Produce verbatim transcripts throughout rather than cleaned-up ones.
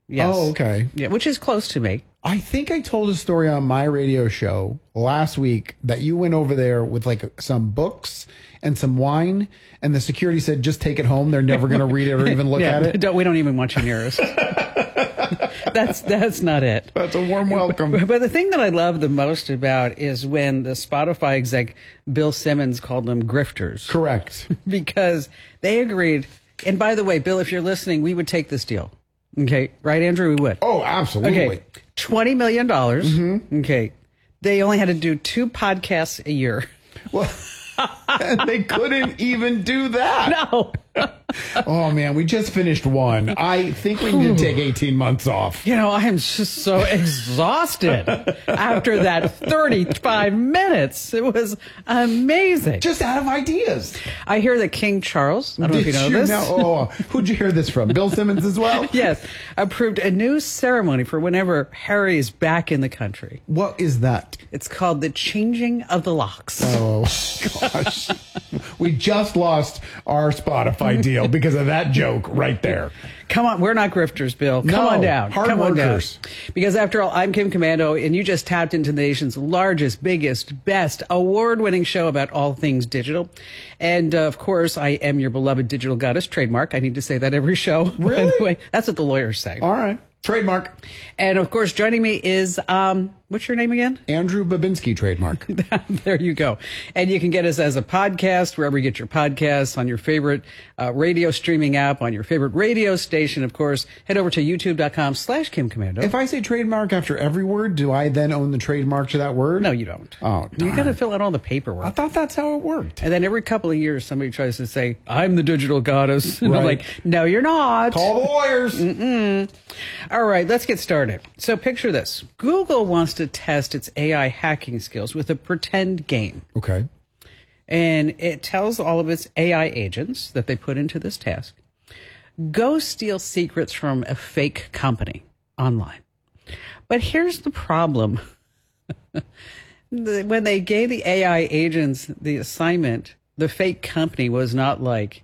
Yes. Oh, okay. Yeah, which is close to me. I think I told a story on my radio show last week that you went over there with like some books and some wine, and the security said, just take it home. They're never going to read it or even look yeah, at it. Don't, we don't even want you near us. that's that's not it. That's a warm welcome. But, but the thing that I love the most about is when the Spotify exec Bill Simmons called them grifters. Correct. Because they agreed. And by the way, Bill, if you're listening, we would take this deal. Okay. Right, Andrew? We would. Oh, absolutely. Okay. twenty million dollars. Mm-hmm. Okay. They only had to do two podcasts a year. Well, and they couldn't even do that. No. Oh, man, we just finished one. I think we need to take eighteen months off. You know, I am just so exhausted after that thirty-five minutes. It was amazing. Just out of ideas. I hear that King Charles, I don't know if you know this. Know, oh, who'd you hear this from? Bill Simmons as well? Yes, approved a new ceremony for whenever Harry is back in the country. What is that? It's called the changing of the locks. Oh, gosh. We just lost our Spotify deal because of that joke right there. Come on, we're not grifters, Bill. Come no, on down. Hard Come workers. on down. Because after all, I'm Kim Commando, and you just tapped into the nation's largest, biggest, best, award-winning show about all things digital. And, uh, of course, I am your beloved digital goddess, trademark. I need to say that every show. Really? Anyway, that's what the lawyers say. All right. Trademark. And, of course, joining me is, um, what's your name again? Andrew Babinski, trademark. There you go. And you can get us as a podcast, wherever you get your podcasts, on your favorite uh, radio streaming app, on your favorite radio station, of course. Head over to youtube.com slash Kim Commando. If I say trademark after every word, do I then own the trademark to that word? No, you don't. Oh, darn. You got to fill out all the paperwork. I thought that's how it worked. And then every couple of years, somebody tries to say, I'm the digital goddess. And Right. I'm like, no, you're not. Call the lawyers. Mm-mm. All right, let's get started. So picture this. Google wants to test its A I hacking skills with a pretend game. Okay. And it tells all of its A I agents that they put into this task, go steal secrets from a fake company online. But here's the problem. When they gave the A I agents the assignment, the fake company was not like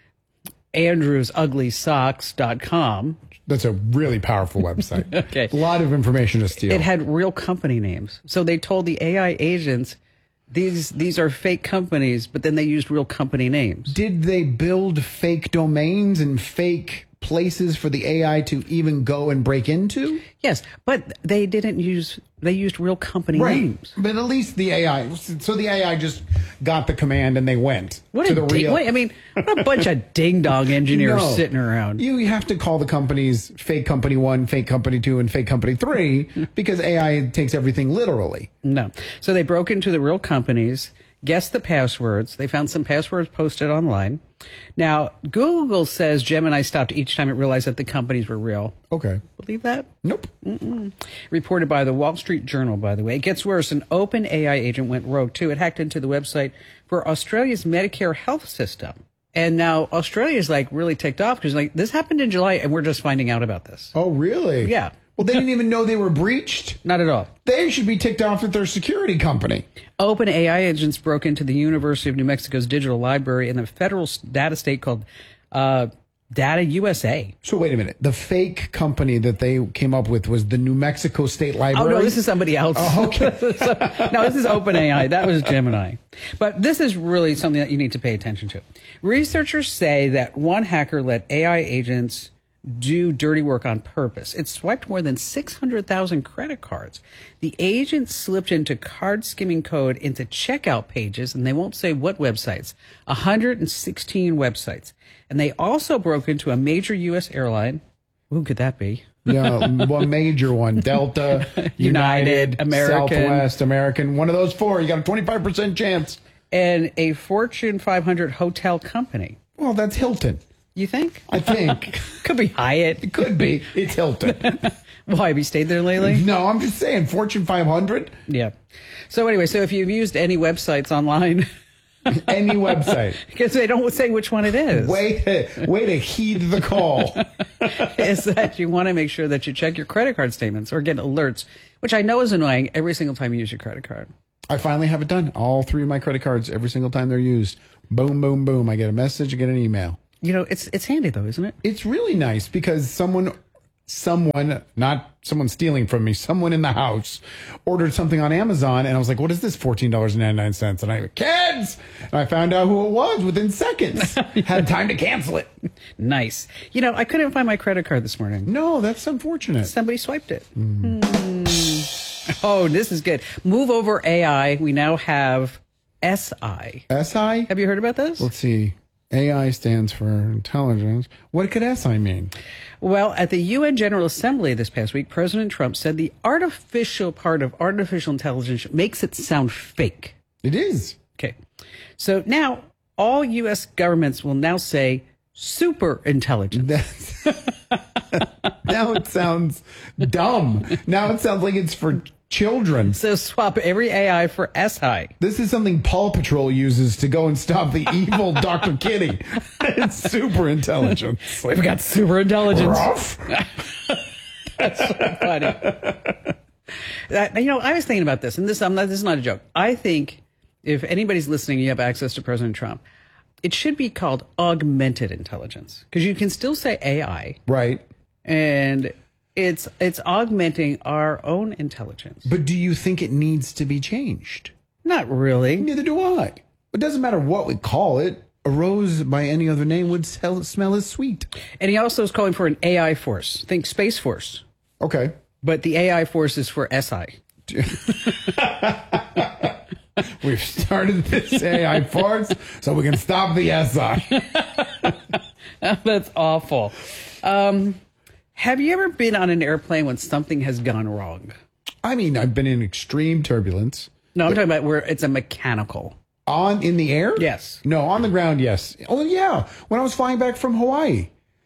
andrews ugly socks dot com. That's a really powerful website. Okay. A lot of information to steal. It had real company names. So they told the A I agents, these these are fake companies, but then they used real company names. Did they build fake domains and fake places for the A I to even go and break into? Yes, but they didn't use, they used real company names. But at least the A I, so the A I just got the command and they went What to a the ding, real. what, I mean, what a bunch of ding-dong engineers No. sitting around. You have to call the companies fake company one, fake company two, and fake company three because A I takes everything literally. No. So they broke into the real companies, guessed the passwords. They found some passwords posted online. Now, Google says Gemini stopped each time it realized that the companies were real. Okay. Believe that? Nope. Mm-mm. Reported by the Wall Street Journal, by the way. It gets worse. An open A I agent went rogue, too. It hacked into the website for Australia's Medicare health system. And now Australia's like really ticked off because like this happened in July and we're just finding out about this. Oh, really? Yeah. Well, they didn't even know they were breached. Not at all. They should be ticked off at their security company. Open A I agents broke into the University of New Mexico's digital library in the federal data state called uh, Data U S A. So wait a minute. The fake company that they came up with was the New Mexico State Library? Oh, no, this is somebody else. Oh, okay. So, no, this is OpenAI. That was Gemini. But this is really something that you need to pay attention to. Researchers say that one hacker let A I agents do dirty work on purpose. It swiped more than six hundred thousand credit cards. The agent slipped into card skimming code into checkout pages, and they won't say what websites, one hundred sixteen websites. And they also broke into a major U S airline. Who could that be? Yeah, one major one. Delta, United, United, American. Southwest, American. One of those four. You got a twenty-five percent chance. And a Fortune five hundred hotel company. Well, that's Hilton. You think? I think. Could be Hyatt. It could be. It's Hilton. Why, have you stayed there lately? No, I'm just saying Fortune five hundred. Yeah. So anyway, so if you've used any websites online, Any website. because they don't say which one it is, Way to, way to heed the call. is that you want to make sure that you check your credit card statements or get alerts, which I know is annoying every single time you use your credit card. I finally have it done. All three of my credit cards, every single time they're used. Boom, boom, boom. I get a message, I get an email. You know, it's it's handy though, isn't it? It's really nice because someone someone, not someone stealing from me, someone in the house ordered something on Amazon. And I was like, what is this? fourteen dollars and ninety-nine cents. And I went, kids! And I found out who it was within seconds. Had time to cancel it. Nice. You know, I couldn't find my credit card this morning. No, that's unfortunate. Somebody swiped it. Mm. Mm. Oh, this is good. Move over A I. We now have S I. S I? Have you heard about this? Let's see. A I stands for intelligence. What could S I mean? Well, at the U N General Assembly this past week, President Trump said the artificial part of artificial intelligence makes it sound fake. It is. Okay. So now all U S governments will now say super intelligence. That's now it sounds dumb. Now it sounds like it's for children. So swap every A I for S I. This is something Paw Patrol uses to go and stop the evil Doctor Kitty. It's super intelligence. We've got super intelligence. Ruff. That's so funny. That, you know, I was thinking about this, and this, I'm not, this is not a joke. I think if anybody's listening, you have access to President Trump, it should be called augmented intelligence, because you can still say A I. Right. And it's it's augmenting our own intelligence. But do you think it needs to be changed? Not really. Neither do I. It doesn't matter what we call it. A rose by any other name would sell, smell as sweet. And he also is calling for an A I force. Think Space Force. Okay. But the A I force is for S I. We've started this A I force so we can stop the S I. That's awful. Um, have you ever been on an airplane when something has gone wrong? I mean, I've been in extreme turbulence. No, I'm talking about where it's a mechanical. On in the air? Yes. No, on the ground, yes. Oh, yeah. When I was flying back from Hawaii,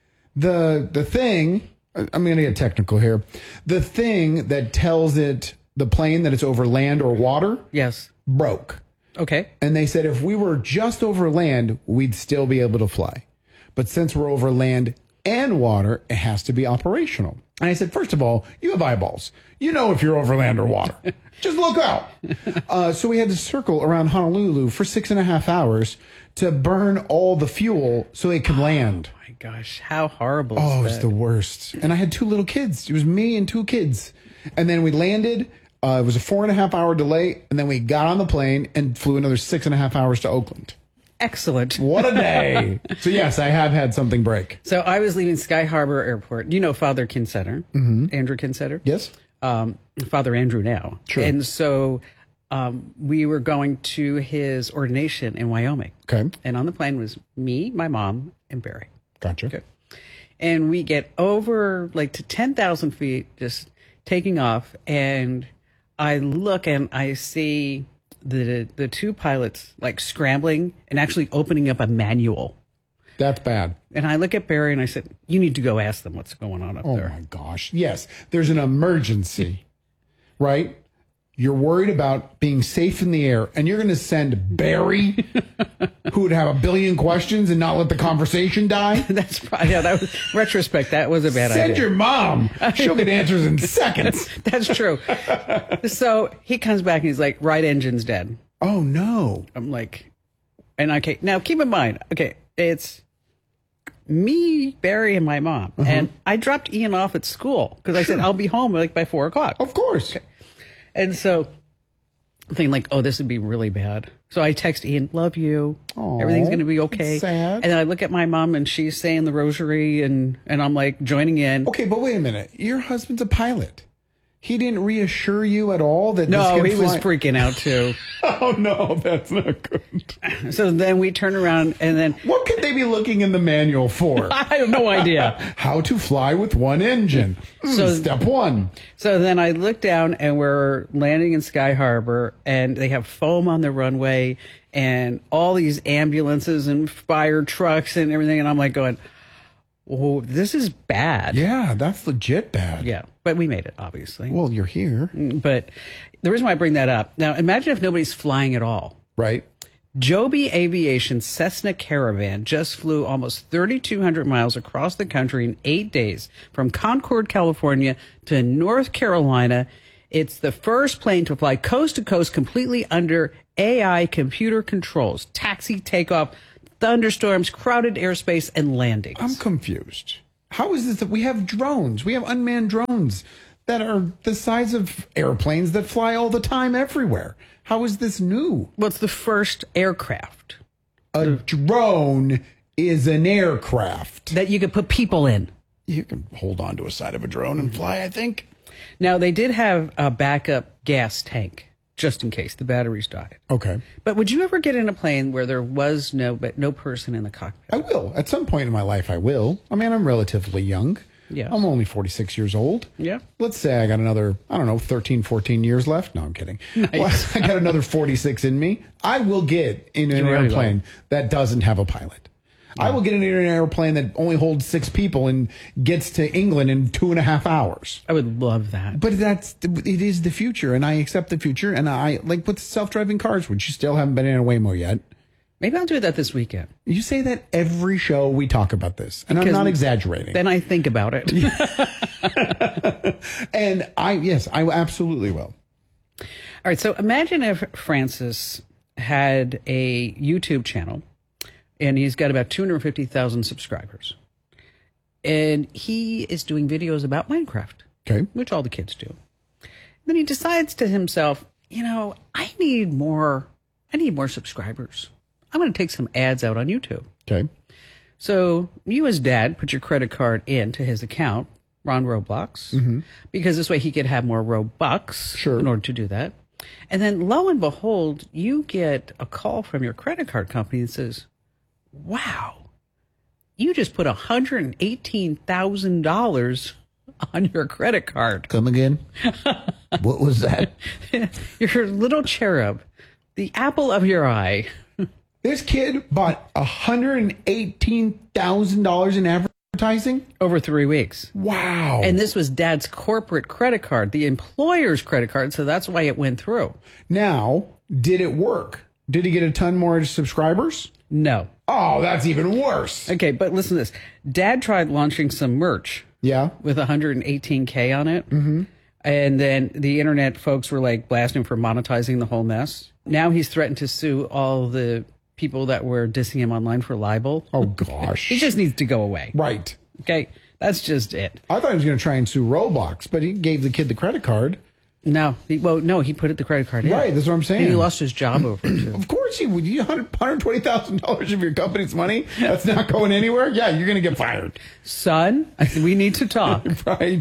the the thing, I'm going to get technical here. The thing that tells it, the plane, that it's over land or water, Yes. broke. Okay. And they said if we were just over land, we'd still be able to fly. But since we're over land and water, it has to be operational. And I said, first of all, you have eyeballs. You know if you're over land or water. Just look out. Uh, so we had to circle around Honolulu for six and a half hours to burn all the fuel so it could land. Oh my gosh, how horrible Oh, is it was that? the worst. And I had two little kids. It was me and two kids. And then we landed. Uh, it was a four and a half hour delay. And then we got on the plane and flew another six and a half hours to Oakland. Excellent. What a day. So, yes, I have had something break. So I was leaving Sky Harbor Airport. You know Father Kinsetter, mm-hmm. Andrew Kinsetter? Yes. Um, Father Andrew now. Sure. And so um, we were going to his ordination in Wyoming. Okay. And on the plane was me, my mom, and Barry. Gotcha. Okay. And we get over like to ten thousand feet, just taking off. And I look and I see the the two pilots like scrambling and actually opening up a manual. That's bad. And I look at Barry and I said, you need to go ask them what's going on up Oh, there. my gosh. Yes. There's an emergency, right? You're worried about being safe in the air, and you're going to send Barry, who would have a billion questions and not let the conversation die? That's probably, yeah, that was, retrospect, that was a bad Send idea. your mom. She'll get answers in seconds. That's true. So he comes back and he's like, right engine's dead. Oh, no. I'm like, and okay, now keep in mind, okay, it's me, Barry, and my mom. Uh-huh. And I dropped Ian off at school because I said, I'll be home like by four o'clock. Of course. Okay. And so I'm thinking like, oh, this would be really bad. So I text Ian, love you. Aw, Everything's going to be okay. sad. And then I look at my mom and she's saying the rosary and, and I'm like joining in. Okay, but wait a minute. Your husband's a pilot. He didn't reassure you at all that No, this he can was fly? freaking out too. Oh, no, that's not good. So then we turn around and then What could they be looking in the manual for? I have no idea. How to fly with one engine. Hmm, So- step one. So then I look down and we're landing in Sky Harbor and they have foam on the runway and all these ambulances and fire trucks and everything. And I'm like going, oh, this is bad. Yeah, that's legit bad. Yeah. But we made it, obviously. Well, you're here, But the reason why I bring that up, now imagine if nobody's flying at all. right? Joby Aviation Cessna Caravan just flew almost thirty-two hundred miles across the country in eight days from Concord, California to North Carolina. It's the first plane to fly coast to coast completely under A I computer controls, taxi, takeoff, thunderstorms, crowded airspace, and landings. I'm confused. How is this that we have drones? We have unmanned drones that are the size of airplanes that fly all the time everywhere. How is this new? Well, it's the first aircraft. A drone is an aircraft that you could put people in. You can hold on to a side of a drone and fly, I think. Now, they did have a backup gas tank, just in case the batteries died. Okay. But would you ever get in a plane where there was no but no person in the cockpit? I will. At some point in my life, I will. I mean, I'm relatively young. Yeah. I'm only forty-six years old. Yeah. Let's say I got another, I don't know, thirteen, fourteen years left. No, I'm kidding. Nice. Well, I got another forty-six in me. I will get in an Really airplane low. that doesn't have a pilot. I will get in an airplane that only holds six people and gets to England in two and a half hours. I would love that. But that's, it is the future, and I accept the future. And I, like with self-driving cars, which you still haven't been in a Waymo yet. Maybe I'll do that this weekend. You say that every show we talk about this, and Because I'm not exaggerating. Then I think about it. And I, yes, I absolutely will. All right. So imagine if Francis had a YouTube channel and he's got about two hundred fifty thousand subscribers. And he is doing videos about Minecraft, Okay. which all the kids do. Then he decides to himself, you know, I need more, I need more subscribers. I'm going to take some ads out on YouTube. Okay. So you as dad put your credit card into his account, Ron Roblox, because this way he could have more Robux Sure. in order to do that. And then lo and behold, you get a call from your credit card company that says, wow, you just put one hundred eighteen thousand dollars on your credit card. Come again? What was that? Your little cherub, the apple of your eye. This kid bought one hundred eighteen thousand dollars in advertising? Over three weeks. Wow. And this was dad's corporate credit card, the employer's credit card. So that's why it went through. Now, did it work? Did he get a ton more subscribers? No. Oh, that's even worse. Okay, but listen to this. Dad tried launching some merch Yeah. with one hundred eighteen K on it. Mm-hmm. And then the internet folks were like blasting for monetizing the whole mess. Now he's threatened to sue all the people that were dissing him online for libel. Oh, gosh. He just needs to go away. Right. Okay, that's just it. I thought he was going to try and sue Roblox, but he gave the kid the credit card. No, he, well, no, he put it the credit card in. Right, that's what I'm saying. And he lost his job over it, too. Of course he would. You one hundred twenty thousand dollars of your company's money that's not going anywhere? Yeah, you're going to get fired. Son, I said, we need to talk. Right.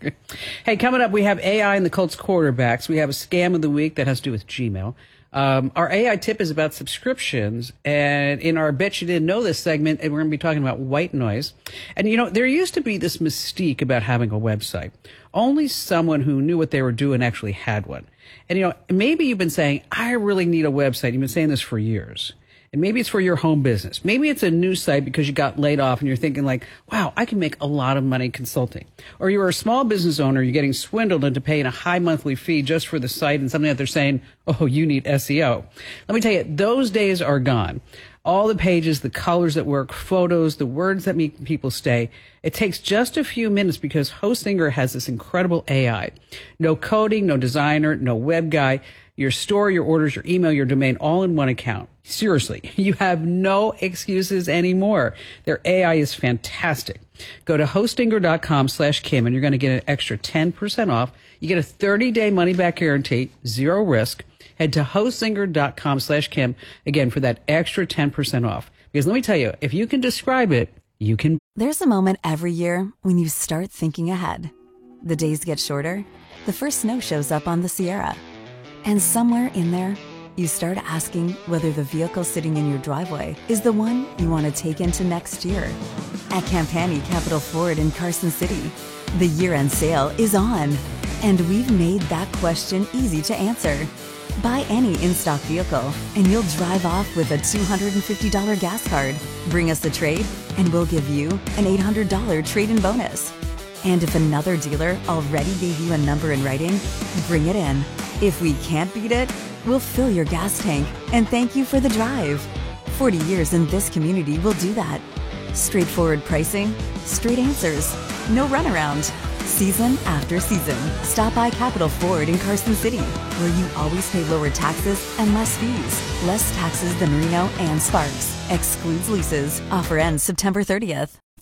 Hey, coming up, we have A I and the Colts quarterbacks. We have a scam of the week that has to do with Gmail. Um, our A I tip is about subscriptions. And in our Bet You Didn't Know This segment, we're going to be talking about white noise. And, you know, there used to be this mystique about having a website. Only someone who knew what they were doing actually had one. And, you know, maybe you've been saying, I really need a website. You've been saying this for years. And maybe it's for your home business. Maybe it's a new site because you got laid off and you're thinking like, wow, I can make a lot of money consulting. Or you're a small business owner, you're getting swindled into paying a high monthly fee just for the site and something that they're saying, oh, you need S E O. Let me tell you, those days are gone. All the pages, the colors that work, photos, the words that make people stay. It takes just a few minutes because Hostinger has this incredible A I. No coding, no designer, no web guy. Your store, your orders, your email, your domain, all in one account. Seriously, you have no excuses anymore. Their A I is fantastic. Go to hostinger.com slash Kim and you're going to get an extra ten percent off. You get a thirty-day money-back guarantee, zero risk. Head to hostinger.com slash Kim, again, for that extra ten percent off. Because let me tell you, if you can describe it, you can. There's a moment every year when you start thinking ahead. The days get shorter. The first snow shows up on the Sierra. And somewhere in there, you start asking whether the vehicle sitting in your driveway is the one you want to take into next year. At Campani Capital Ford in Carson City, the year-end sale is on. And we've made that question easy to answer. Buy any in-stock vehicle, and you'll drive off with a two hundred fifty dollars gas card. Bring us the trade, and we'll give you an eight hundred dollars trade-in bonus. And if another dealer already gave you a number in writing, bring it in. If we can't beat it, we'll fill your gas tank and thank you for the drive. forty years in this community will do that. Straightforward pricing, straight answers, no runaround. Season after season, stop by Capital Ford in Carson City, where you always pay lower taxes and less fees. Less taxes than Reno and Sparks. Excludes leases. Offer ends September thirtieth.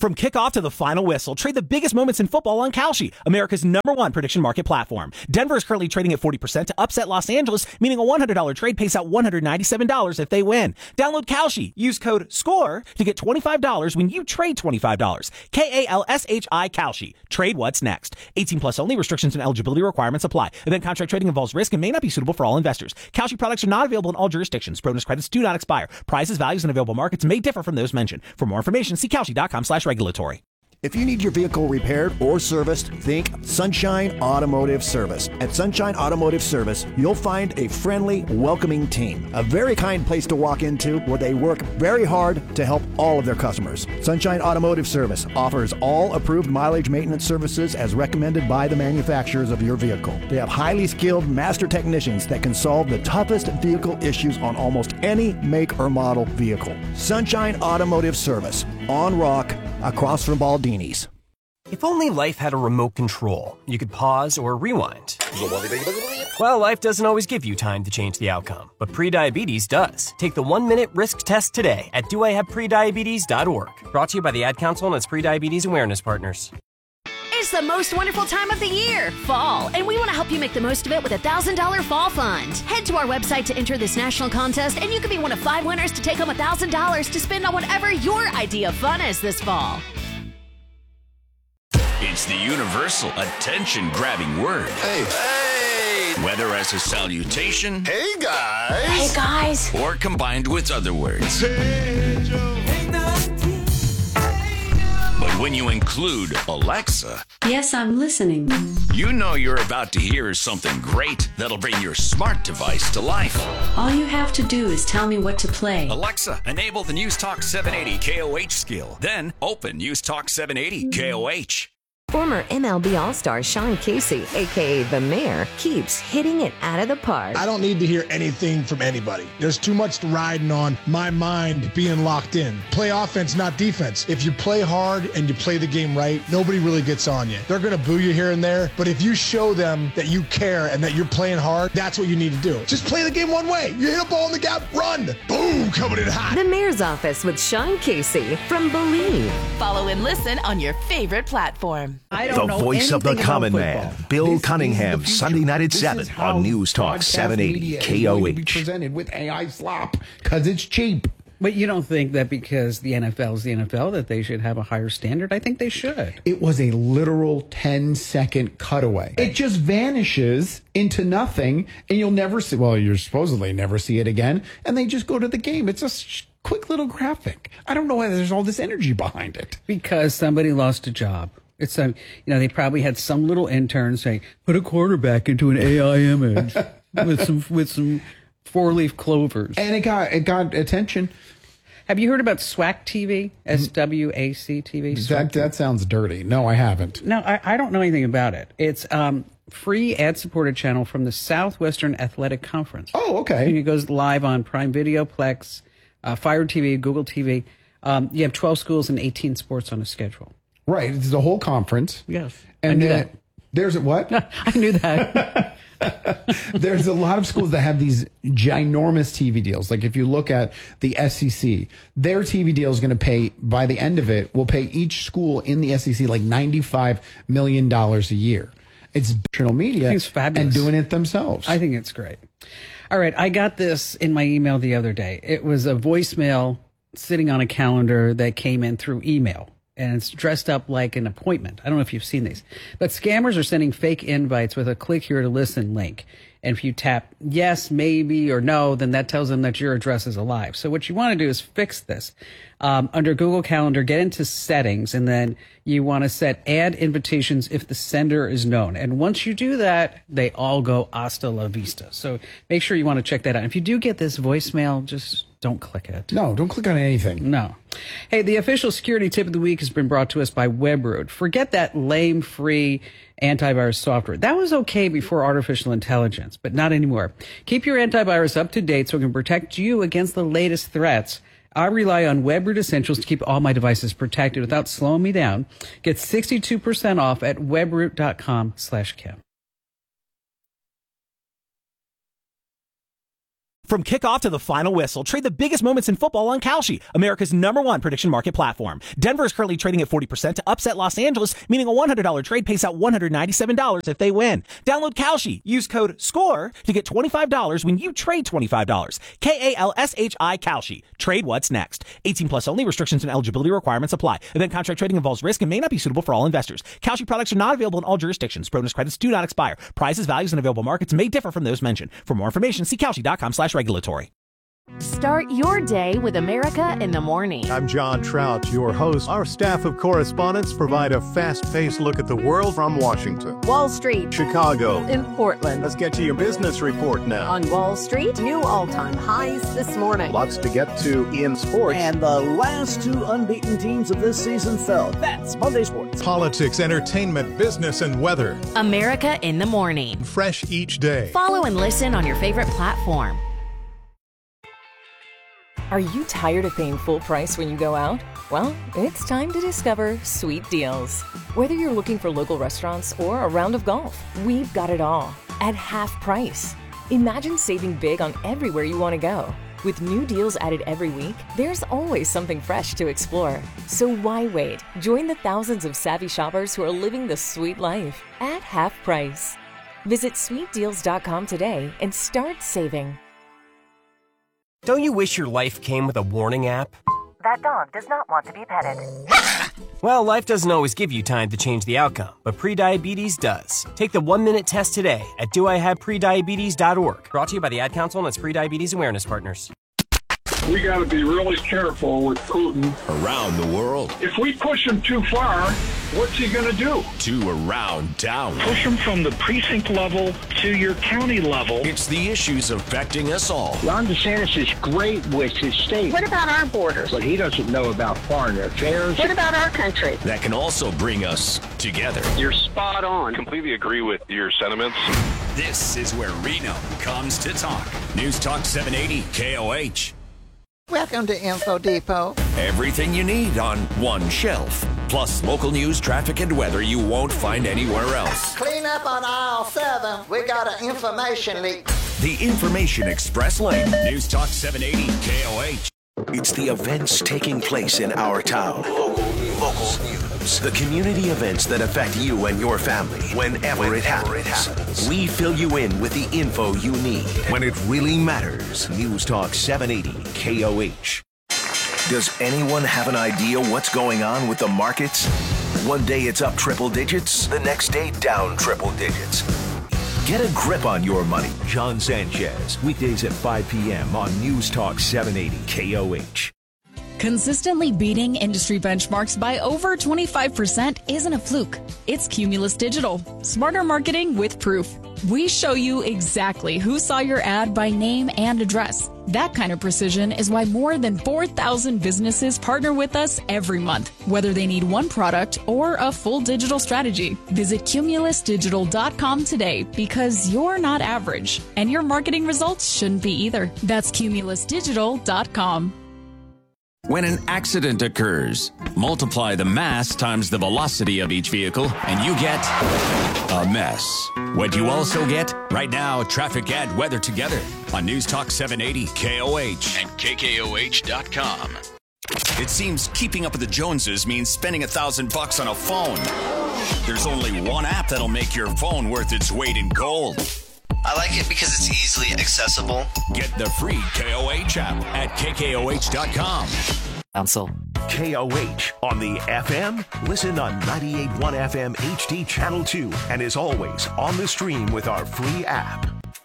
From kickoff to the final whistle, trade the biggest moments in football on Kalshi, America's number one prediction market platform. Denver is currently trading at forty percent to upset Los Angeles, meaning a one hundred dollars trade pays out one hundred ninety-seven dollars if they win. Download Kalshi. Use code SCORE to get twenty-five dollars when you trade twenty-five dollars. K A L S H I Kalshi. Trade what's next. eighteen plus only. Restrictions and eligibility requirements apply. Event contract trading involves risk and may not be suitable for all investors. Kalshi products are not available in all jurisdictions. Bonus credits do not expire. Prices, values, and available markets may differ from those mentioned. For more information, see Kalshi.com slash regulatory. If you need your vehicle repaired or serviced, think Sunshine Automotive Service. At Sunshine Automotive Service, you'll find a friendly, welcoming team. A very kind place to walk into where they work very hard to help all of their customers. Sunshine Automotive Service offers all approved mileage maintenance services as recommended by the manufacturers of your vehicle. They have highly skilled master technicians that can solve the toughest vehicle issues on almost any make or model vehicle. Sunshine Automotive Service, on Rock, across from Baldini's. If only life had a remote control, you could pause or rewind. Well, life doesn't always give you time to change the outcome, but prediabetes does. Take the one-minute risk test today at do I have prediabetes dot org. Brought to you by the Ad Council and its prediabetes awareness partners. It's the most wonderful time of the year, fall, and we want to help you make the most of it with a one thousand dollars Fall Fund. Head to our website to enter this national contest, and you could be one of five winners to take home one thousand dollars to spend on whatever your idea of fun is this fall. It's the universal attention-grabbing word. Hey. Hey. Whether as a salutation. Hey, guys. Hey, guys. Or combined with other words. Hey, Joe. But when you include Alexa. Yes, I'm listening. You know you're about to hear something great that'll bring your smart device to life. All you have to do is tell me what to play. Alexa, enable the News Talk seven eighty K O H skill. Then open News Talk seven eighty K O H. Former M L B All-Star Sean Casey, a k a. The Mayor, keeps hitting it out of the park. I don't need to hear anything from anybody. There's too much riding on my mind being locked in. Play offense, not defense. If you play hard and you play the game right, nobody really gets on you. They're going to boo you here and there, but if you show them that you care and that you're playing hard, that's what you need to do. Just play the game one way. You hit a ball in the gap, run. Boom, coming in hot. The Mayor's Office with Sean Casey from Believe. Follow and listen on your favorite platform. I don't the know voice of the common man, man, Bill This Cunningham, Sunday night at seven on News Talk seven eighty K O H. Be presented with A I slop because it's cheap. But you don't think that because the N F L is the N F L that they should have a higher standard? I think they should. It was a literal ten second cutaway. It just vanishes into nothing, and you'll never see, well, you're supposedly never see it again, and they just go to the game. It's a sh- quick little graphic. I don't know why there's all this energy behind it. Because somebody lost a job. It's a, you know, they probably had some little intern say, put a quarterback into an A I image with some with some four leaf clovers, and it got it got attention. Have you heard about SWAC T V? S W A C T V. That that sounds dirty. No, I haven't. No, I, I don't know anything about it. It's um free ad supported channel from the Southwestern Athletic Conference. Oh, okay. And it goes live on Prime Video, Plex, uh, Fire T V, Google T V. Um, you have twelve schools and eighteen sports on a schedule. Right, it's the whole conference. Yes, and I knew then that. There's a what? I knew that. There's a lot of schools that have these ginormous T V deals. Like if you look at the S E C, their T V deal is going to pay, by the end of it, will pay each school in the S E C like ninety-five million dollars a year. It's national media it's fabulous. And doing it themselves. I think it's great. All right, I got this in my email the other day. It was a voicemail sitting on a calendar that came in through email. And it's dressed up like an appointment. I don't know if you've seen these. But scammers are sending fake invites with a click here to listen link. And if you tap yes, maybe, or no, then that tells them that your address is alive. So what you want to do is fix this. Um, under Google Calendar, get into settings, and then you want to set add invitations if the sender is known. And once you do that, they all go hasta la vista. So make sure you want to check that out. If you do get this voicemail, just don't click it. No, don't click on anything. No. Hey, the official security tip of the week has been brought to us by Webroot. Forget that lame free antivirus software. That was okay before artificial intelligence, but not anymore. Keep your antivirus up to date so it can protect you against the latest threats. I rely on Webroot Essentials to keep all my devices protected without slowing me down. Get sixty-two percent off at webroot.com slash Kim. From kickoff to the final whistle, trade the biggest moments in football on Kalshi, America's number one prediction market platform. Denver is currently trading at forty percent to upset Los Angeles, meaning a one hundred dollars trade pays out one hundred ninety-seven dollars if they win. Download Kalshi. Use code SCORE to get twenty-five dollars when you trade twenty-five dollars. K A L S H I Kalshi. Trade what's next. eighteen plus only. Restrictions and eligibility requirements apply. Event contract trading involves risk and may not be suitable for all investors. Kalshi products are not available in all jurisdictions. Bonus credits do not expire. Prices, values, and available markets may differ from those mentioned. For more information, see Kalshi.com slash regulatory. Start your day with America in the Morning. I'm John Trout, your host. Our staff of correspondents provide a fast-paced look at the world from Washington, Wall Street, Chicago, and Portland. Let's get to your business report now. On Wall Street, new all-time highs this morning. Lots to get to in sports. And the last two unbeaten teams of this season fell. That's Monday Sports. Politics, entertainment, business, and weather. America in the Morning. Fresh each day. Follow and listen on your favorite platform. Are you tired of paying full price when you go out? Well, it's time to discover Sweet Deals. Whether you're looking for local restaurants or a round of golf, we've got it all at half price. Imagine saving big on everywhere you want to go. With new deals added every week, there's always something fresh to explore. So why wait? Join the thousands of savvy shoppers who are living the sweet life at half price. Visit sweet deals dot com today and start saving. Don't you wish your life came with a warning app? That dog does not want to be petted. Well, life doesn't always give you time to change the outcome, but prediabetes does. Take the one-minute test today at do I have prediabetes dot org. Brought to you by the Ad Council and its Prediabetes Awareness Partners. We got to be really careful with Putin. Around the world. If we push him too far, what's he going to do? To around town. Push him from the precinct level to your county level. It's the issues affecting us all. Ron DeSantis is great with his state. What about our borders? But he doesn't know about foreign affairs. What about our country? That can also bring us together. You're spot on. Completely agree with your sentiments. This is where Reno comes to talk. News Talk seven eighty K O H. Welcome to Info Depot. Everything you need on one shelf. Plus local news, traffic, and weather you won't find anywhere else. Clean up on aisle seven. We got an information leak. The Information Express Lane. News Talk seven eighty K O H. It's the events taking place in our town. Local, local news. The community events that affect you and your family whenever, whenever it, happens. it happens. We fill you in with the info you need when it really matters. News Talk seven eighty K O H. Does anyone have an idea what's going on with the markets? One day it's up triple digits, the next day down triple digits. Get a grip on your money. John Sanchez, weekdays at five p.m. on News Talk seven eighty K O H. Consistently beating industry benchmarks by over twenty-five percent isn't a fluke. It's Cumulus Digital. Smarter marketing with proof. We show you exactly who saw your ad by name and address. That kind of precision is why more than four thousand businesses partner with us every month, whether they need one product or a full digital strategy. Visit cumulus digital dot com today because you're not average, and your marketing results shouldn't be either. That's cumulus digital dot com. When an accident occurs, multiply the mass times the velocity of each vehicle, and you get a mess. What you also get? Right now, traffic and weather together on News Talk seven eighty K O H and K K O H dot com. It seems keeping up with the Joneses means spending a thousand bucks on a phone. There's only one app that'll make your phone worth its weight in gold. I like it because it's easily accessible. Get the free K O H app at K K O H dot com. Council. K O H on the F M. Listen on ninety-eight point one F M H D Channel two and is always on the stream with our free app.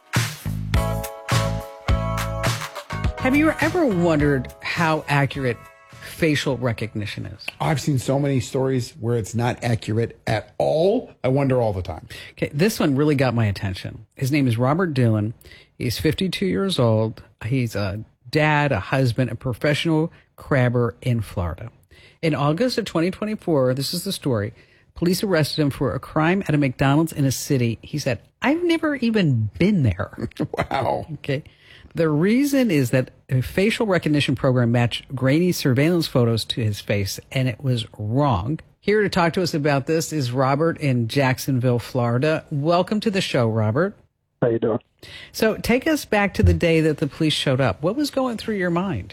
Have you ever wondered how accurate facial recognition is? I've seen so many stories where it's not accurate at all. I wonder all the time. Okay, this one really got my attention. His name is Robert Dillon. He's fifty-two years old. He's a dad, a husband, a professional crabber in Florida. In August of twenty twenty-four, this is the story, police arrested him for a crime at a McDonald's in a city. He said, I've never even been there. Wow. Okay. The reason is that a facial recognition program matched grainy surveillance photos to his face, and it was wrong. Here to talk to us about this is Robert in Jacksonville, Florida. Welcome to the show, Robert. How you doing? So take us back to the day that the police showed up. What was going through your mind?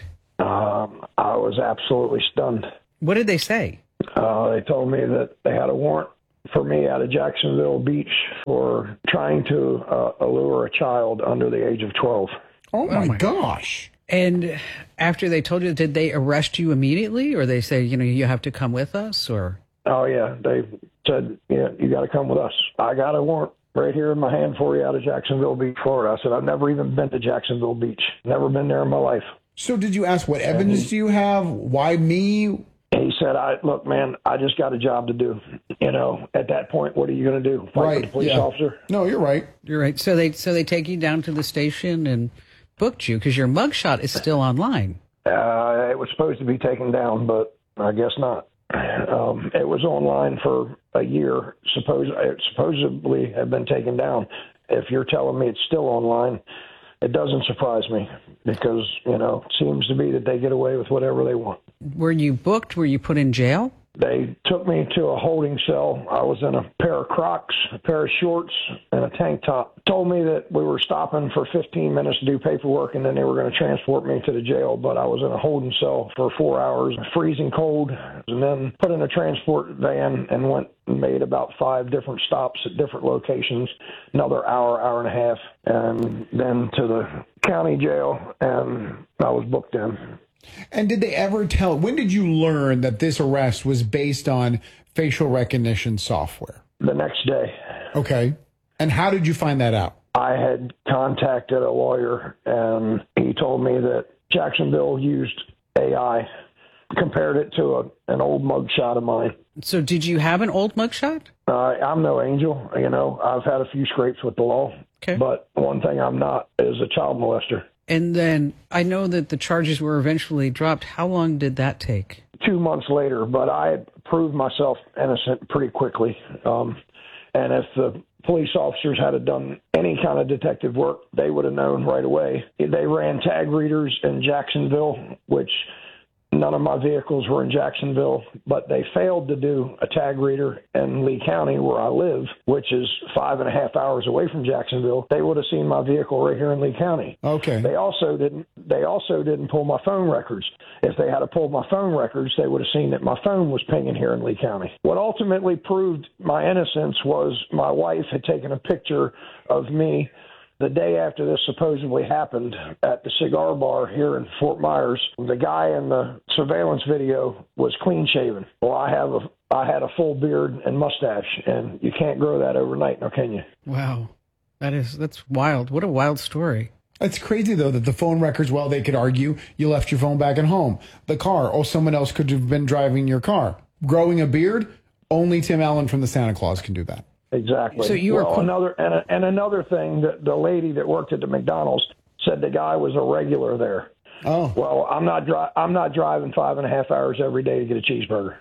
Um, I was absolutely stunned. What did they say? Uh, they told me that they had a warrant for me out of Jacksonville Beach for trying to uh, allure a child under the age of twelve. Oh, my, oh my gosh. And after they told you, did they arrest you immediately, or they say, you know, you have to come with us, or? Oh, yeah. They said, yeah, you got to come with us. I got a warrant right here in my hand for you out of Jacksonville Beach, Florida. I said, I've never even been to Jacksonville Beach. Never been there in my life. So did you ask, what evidence do you have? Why me? He said, "I look, man, I just got a job to do. You know, at that point, what are you going to do? Fight right. with the police yeah. officer?" No, you're right. You're right. So they so they take you down to the station and booked you because your mugshot is still online. Uh, it was supposed to be taken down, but I guess not. Um, it was online for a year. Suppose it supposedly had been taken down. If you're telling me it's still online, it doesn't surprise me because, you know, it seems to be that they get away with whatever they want. Were you booked? Were you put in jail? They took me to a holding cell. I was in a pair of Crocs, a pair of shorts, and a tank top. Told me that we were stopping for fifteen minutes to do paperwork, and then they were going to transport me to the jail. But I was in a holding cell for four hours, freezing cold, and then put in a transport van and went and made about five different stops at different locations, another hour, hour and a half, and then to the county jail, and I was booked in. And did they ever tell, when did you learn that this arrest was based on facial recognition software? The next day. Okay. And how did you find that out? I had contacted a lawyer, and he told me that Jacksonville used A I, compared it to a, an old mugshot of mine. So did you have an old mugshot? Uh, I'm no angel. You know, I've had a few scrapes with the law. Okay. But one thing I'm not is a child molester. And then I know that the charges were eventually dropped. How long did that take? Two months later, but I proved myself innocent pretty quickly. Um, and if the police officers had done any kind of detective work, they would have known right away. They ran tag readers in Jacksonville, which none of my vehicles were in Jacksonville, but they failed to do a tag reader in Lee County where I live, which is five and a half hours away from Jacksonville. They would have seen my vehicle right here in Lee County. Okay. They also didn't they also didn't pull my phone records. If they had to pull my phone records, they would have seen that my phone was pinging here in Lee County. What ultimately proved my innocence was my wife had taken a picture of me the day after this supposedly happened at the cigar bar here in Fort Myers. The guy in the surveillance video was clean shaven. Well, I have a I had a full beard and mustache, and you can't grow that overnight, now can you? Wow, that is that's wild. What a wild story. It's crazy, though, that the phone records, well, they could argue you left your phone back at home. The car, or someone else could have been driving your car. Growing a beard, only Tim Allen from the Santa Claus can do that. Exactly. So you were well, qu- another and, a, and another thing that the lady that worked at the McDonald's said the guy was a regular there. Oh. Well, I'm not dri- I'm not driving five and a half hours every day to get a cheeseburger.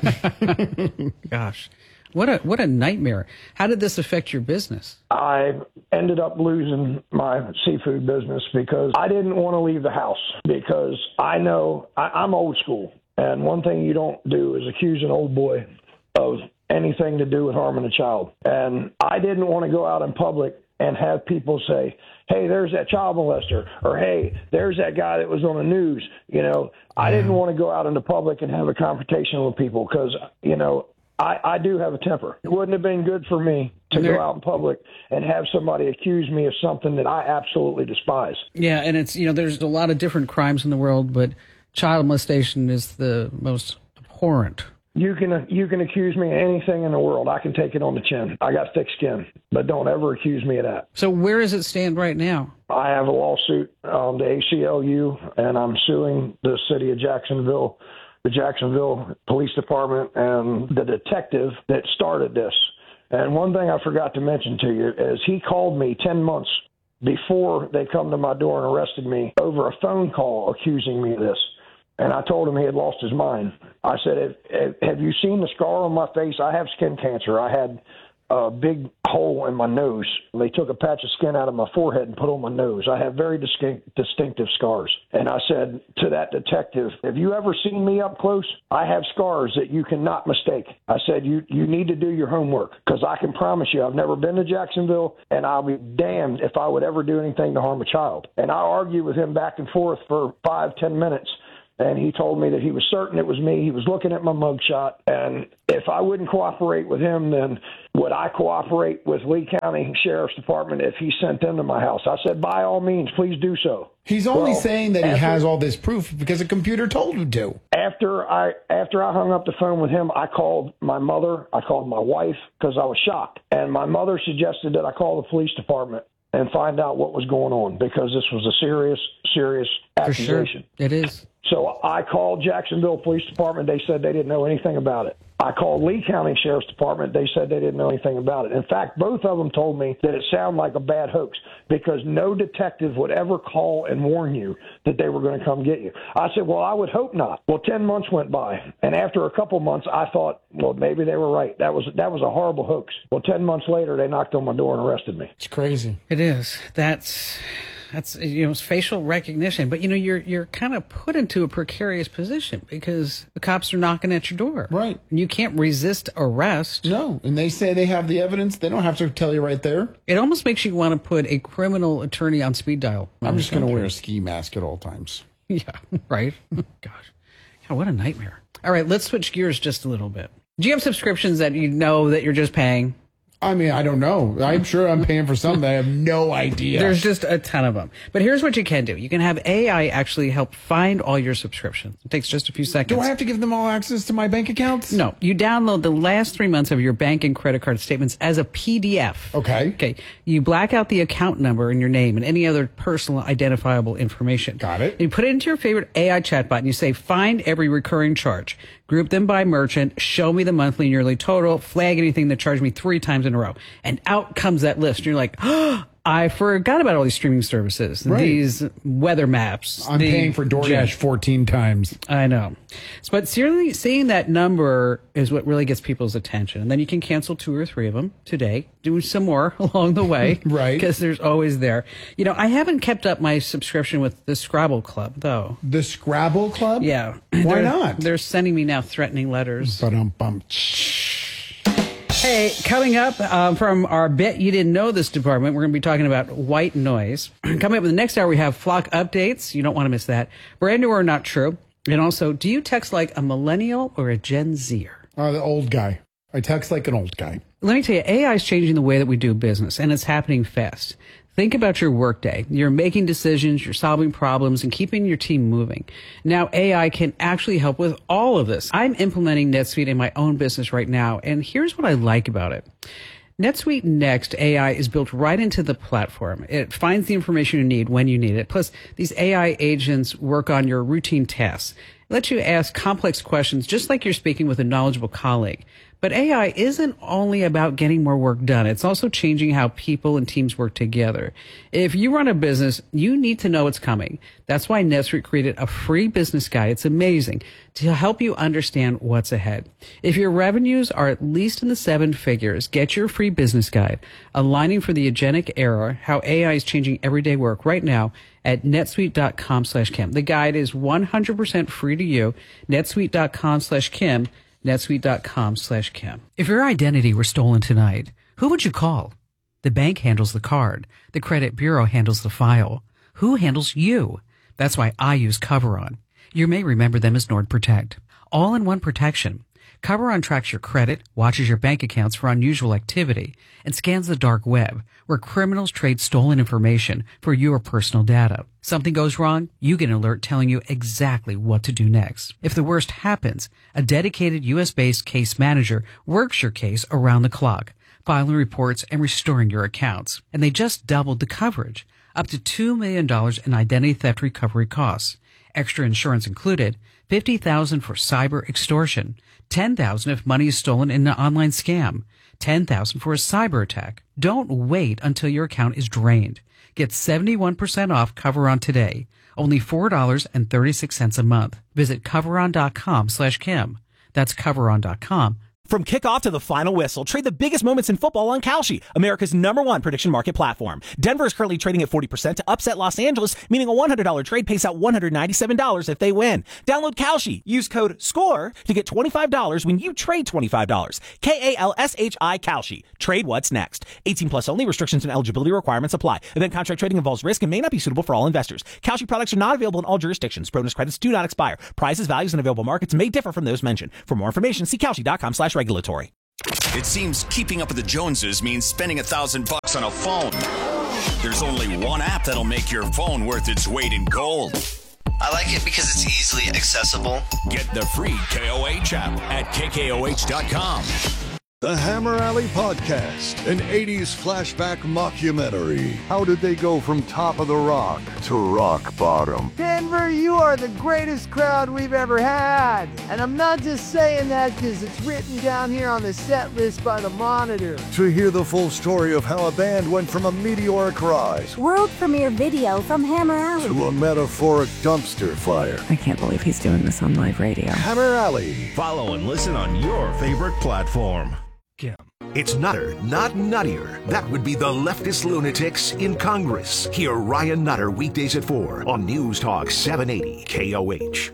Gosh, what a what a nightmare. How did this affect your business? I ended up losing my seafood business because I didn't want to leave the house because I know I, I'm old school. And one thing you don't do is accuse an old boy of anything to do with harming a child. And I didn't want to go out in public and have people say, hey, there's that child molester, or hey, there's that guy that was on the news. You know, I didn't want to go out into public and have a confrontation with people because, you know, I, I do have a temper. It wouldn't have been good for me to go out in public and have somebody accuse me of something that I absolutely despise. Yeah, and it's, you know, there's a lot of different crimes in the world, but child molestation is the most abhorrent. You can you can accuse me of anything in the world. I can take it on the chin. I got thick skin, but don't ever accuse me of that. So where does it stand right now? I have a lawsuit, um, the A C L U, and I'm suing the city of Jacksonville, the Jacksonville Police Department, and the detective that started this. And one thing I forgot to mention to you is he called me ten months before they come to my door and arrested me over a phone call accusing me of this. And I told him he had lost his mind. I said, have, have you seen the scar on my face? I have skin cancer. I had a big hole in my nose. They took a patch of skin out of my forehead and put on my nose. I have very distinct, distinctive scars. And I said to that detective, have you ever seen me up close? I have scars that you cannot mistake. I said, you, you need to do your homework, because I can promise you I've never been to Jacksonville, and I'll be damned if I would ever do anything to harm a child. And I argued with him back and forth for five, ten minutes. And he told me that he was certain it was me. He was looking at my mugshot. And if I wouldn't cooperate with him, then would I cooperate with Lee County Sheriff's Department if he sent them to my house? I said, by all means, please do so. He's only well, saying that he after, has all this proof because a computer told him to. After I after I hung up the phone with him, I called my mother. I called my wife because I was shocked. And my mother suggested that I call the police department and find out what was going on, because this was a serious, serious accusation. For sure. It is. So I called Jacksonville Police Department. They said they didn't know anything about it. I called Lee County Sheriff's Department. They said they didn't know anything about it. In fact, both of them told me that it sounded like a bad hoax, because no detective would ever call and warn you that they were going to come get you. I said, well, I would hope not. Well, ten months went by, and after a couple months, I thought, well, maybe they were right. That was that was a horrible hoax. Well, ten months later, they knocked on my door and arrested me. It's crazy. It is. That's... That's, you know, it's facial recognition. But, you know, you're you're kind of put into a precarious position because the cops are knocking at your door. Right. And you can't resist arrest. No. And they say they have the evidence. They don't have to tell you right there. It almost makes you want to put a criminal attorney on speed dial. I'm just going to wear a ski mask at all times. Yeah, right? Gosh. God, what a nightmare. All right, let's switch gears just a little bit. Do you have subscriptions that you know that you're just paying? I mean, I don't know. I'm sure I'm paying for something. I have no idea. There's just a ton of them. But here's what you can do. You can have A I actually help find all your subscriptions. It takes just a few seconds. Do I have to give them all access to my bank accounts? No. You download the last three months of your bank and credit card statements as a P D F. Okay. Okay. You black out the account number and your name and any other personal identifiable information. Got it. You put it into your favorite A I chatbot and you say, find every recurring charge. Group them by merchant, show me the monthly and yearly total, flag anything that charged me three times in a row. And out comes that list. And you're like, oh, I forgot about all these streaming services, right. These weather maps. I'm the, paying for DoorDash fourteen times. I know. But seriously, seeing that number is what really gets people's attention. And then you can cancel two or three of them today, do some more along the way. Right. Because there's always there. You know, I haven't kept up my subscription with the Scrabble Club, though. The Scrabble Club? Yeah. Why they're, not? They're sending me now threatening letters. Ba-dum-bum. Hey, coming up um, from our Bet You Didn't Know This department, we're going to be talking about white noise. Coming up in the next hour, we have flock updates. You don't want to miss that. Brand new or not true. And also, do you text like a millennial or a Gen Zer? Uh, the old guy. I text like an old guy. Let me tell you, A I is changing the way that we do business, and it's happening fast. Think about your workday. You're making decisions, you're solving problems, and keeping your team moving. Now, A I can actually help with all of this. I'm implementing NetSuite in my own business right now, and here's what I like about it. NetSuite Next A I is built right into the platform. It finds the information you need when you need it. Plus, these A I agents work on your routine tasks. It lets you ask complex questions just like you're speaking with a knowledgeable colleague. But A I isn't only about getting more work done. It's also changing how people and teams work together. If you run a business, you need to know what's coming. That's why NetSuite created a free business guide. It's amazing to help you understand what's ahead. If your revenues are at least in the seven figures, get your free business guide, Aligning for the Agentic Era, How A I is Changing Everyday Work right now at netsuite.com slash Kim. The guide is one hundred percent free to you. netsuite.com slash Kim. netsuite.com slash Kim. If your identity were stolen tonight, who would you call? The bank handles the card. The credit bureau handles the file. Who handles you? That's why I use Coveron. You may remember them as NordProtect. All-in-one protection. Coveron tracks your credit, watches your bank accounts for unusual activity, and scans the dark web, where criminals trade stolen information for your personal data. Something goes wrong, you get an alert telling you exactly what to do next. If the worst happens, a dedicated U S-based case manager works your case around the clock, filing reports and restoring your accounts. And they just doubled the coverage, up to two million dollars in identity theft recovery costs. Extra insurance included, fifty thousand dollars for cyber extortion, ten thousand dollars if money is stolen in an online scam, ten thousand dollars for a cyber attack. Don't wait until your account is drained. Get seventy-one percent off Coveron today. Only four dollars and thirty-six cents a month. Visit Coveron.com slash Kim. That's Coveron.com From kickoff to the final whistle, trade the biggest moments in football on Kalshi, America's number one prediction market platform. Denver is currently trading at forty percent to upset Los Angeles, meaning a one hundred dollars trade pays out one hundred ninety-seven dollars if they win. Download Kalshi. Use code SCORE to get twenty-five dollars when you trade twenty-five dollars. K A L S H I Kalshi. Trade what's next. eighteen plus only. Restrictions and eligibility requirements apply. Event contract trading involves risk and may not be suitable for all investors. Kalshi products are not available in all jurisdictions. Bonus credits do not expire. Prices, values, and available markets may differ from those mentioned. For more information, see Kalshi.com slash regulatory. It seems keeping up with the Joneses means spending a thousand bucks on a phone. There's only one app that'll make your phone worth its weight in gold. I like it because it's easily accessible. Get the free K O H app at K K O H dot com. The Hammer Alley Podcast, an eighties flashback mockumentary. How did they go from top of the rock to rock bottom? Denver, you are the greatest crowd we've ever had. And I'm not just saying that because it's written down here on the set list by the Monitor. To hear the full story of how a band went from a meteoric rise, world premiere video from Hammer Alley, to a metaphoric dumpster fire. I can't believe he's doing this on live radio. Hammer Alley. Follow and listen on your favorite platform. It's Nutter, not nuttier. That would be the leftist lunatics in Congress. Hear Ryan Nutter weekdays at four on News Talk seven eighty K O H.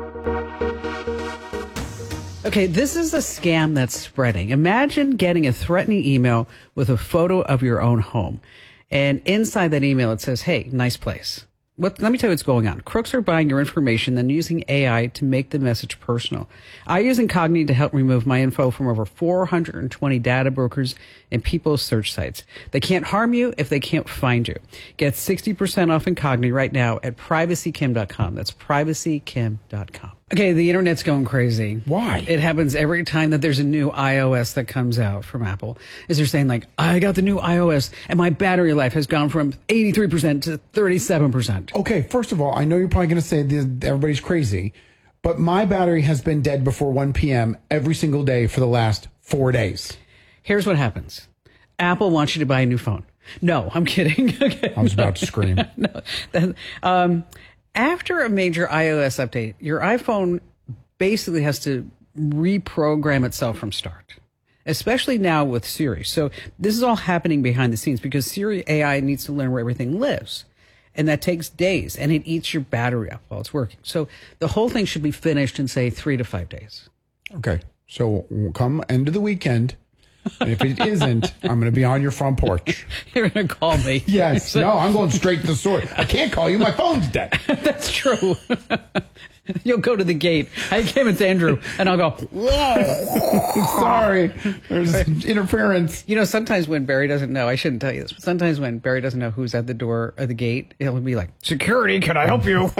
Okay, this is a scam that's spreading. Imagine getting a threatening email with a photo of your own home. And inside that email, it says, hey, nice place. What, let me tell you what's going on. Crooks are buying your information, then using A I to make the message personal. I use Incogni to help remove my info from over four hundred twenty data brokers and people's search sites. They can't harm you if they can't find you. Get sixty percent off Incogni right now at privacy kim dot com. That's privacy kim dot com. Okay, the internet's going crazy. Why? It happens every time that there's a new iOS that comes out from Apple. Is they're saying like, I got the new iOS and my battery life has gone from eighty-three percent to thirty-seven percent. Okay, first of all, I know you're probably going to say this, everybody's crazy, but my battery has been dead before one p.m. every single day for the last four days. Here's what happens. Apple wants you to buy a new phone. No, I'm kidding. Okay, I was no. about to scream. no, then, um, after a major iOS update, your iPhone basically has to reprogram itself from start, especially now with Siri. So this is all happening behind the scenes because Siri A I needs to learn where everything lives. And that takes days, and it eats your battery up while it's working. So the whole thing should be finished in, say, three to five days. Okay. So we'll come end of the weekend. And if it isn't, I'm going to be on your front porch. You're going to call me. Yes. No, I'm going straight to the source. I can't call you. My phone's dead. That's true. You'll go to the gate. Hey, Kim, it's Andrew. And I'll go, sorry. There's interference. You know, sometimes when Barry doesn't know, I shouldn't tell you this, but sometimes when Barry doesn't know who's at the door of the gate, he'll be like, security, can I help you?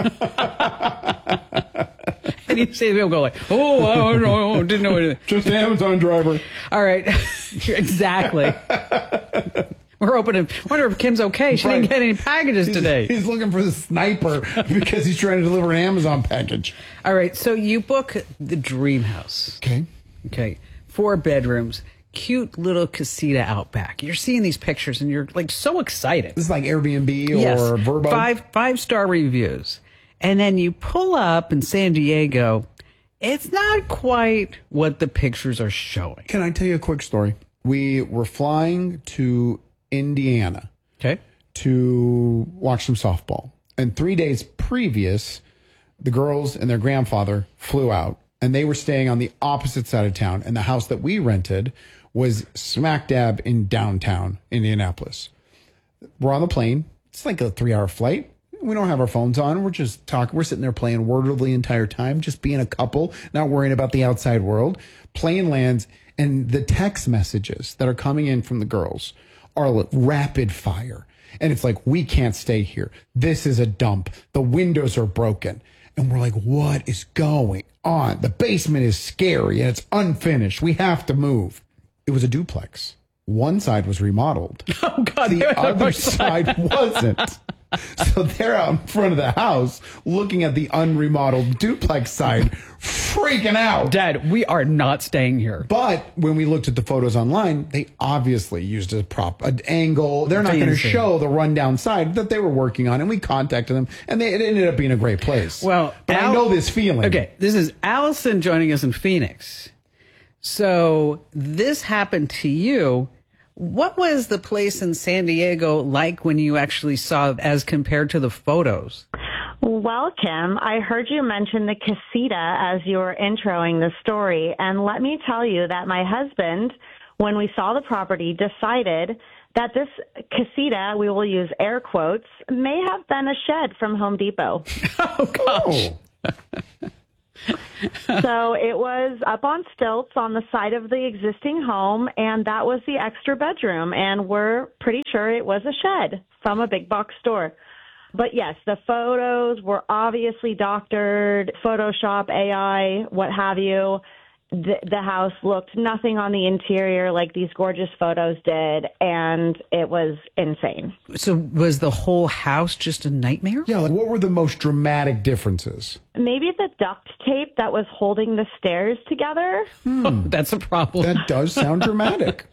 And you say, he'll go like, oh, I don't know, didn't know anything. Just an Amazon driver. All right. Exactly. We're hoping to wonder if Kim's okay. She right. didn't get any packages he's, today. He's looking for the sniper because he's trying to deliver an Amazon package. All right. So you book the dream house. Okay. Okay. Four bedrooms, cute little casita out back. You're seeing these pictures and you're like so excited. This is like Airbnb or yes. Vrbo. Five five star reviews. And then you pull up in San Diego. It's not quite what the pictures are showing. Can I tell you a quick story? We were flying to Indiana. Okay. To watch some softball. And three days previous, the girls and their grandfather flew out. And they were staying on the opposite side of town. And the house that we rented was smack dab in downtown Indianapolis. We're on the plane. It's like a three-hour flight. We don't have our phones on. We're just talking. We're sitting there playing Wordle the entire time, just being a couple, not worrying about the outside world. Plane lands, and the text messages that are coming in from the girls are rapid fire. And it's like, we can't stay here. This is a dump. The windows are broken. And we're like, what is going on? The basement is scary, and it's unfinished. We have to move. It was a duplex. One side was remodeled. Oh, God. The other side wasn't. So they're out in front of the house looking at the unremodeled duplex side, freaking out. Dad, we are not staying here. But when we looked at the photos online, they obviously used a prop, an angle. They're not going to show the rundown side that they were working on. And we contacted them, and they, it ended up being a great place. Well, but Al- I know this feeling. Okay, this is Allison joining us in Phoenix. So this happened to you. What was the place in San Diego like when you actually saw it as compared to the photos? Well, Kim, I heard you mention the casita as you were introing the story. And let me tell you that my husband, when we saw the property, decided that this casita, we will use air quotes, may have been a shed from Home Depot. Oh, gosh. So it was up on stilts on the side of the existing home, and that was the extra bedroom. And we're pretty sure it was a shed from a big box store. But yes, the photos were obviously doctored, Photoshop, A I, what have you. The, the house looked nothing on the interior like these gorgeous photos did, and it was insane. So was the whole house just a nightmare? Yeah, like what were the most dramatic differences? Maybe the duct tape that was holding the stairs together. Hmm. Oh, that's a problem. That does sound dramatic.